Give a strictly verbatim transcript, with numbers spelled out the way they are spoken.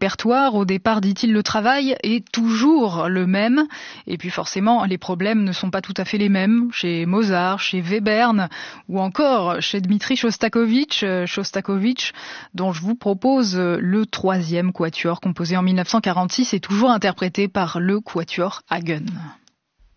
répertoire. Au départ, dit-il, le travail est toujours le même. Et puis forcément, les problèmes ne sont pas tout à fait les mêmes chez Mozart, chez Webern ou encore chez Dmitri Shostakovich, Shostakovich, dont je vous propose le troisième quatuor composé en mille neuf cent quarante-six et toujours interprété par le quatuor Hagen.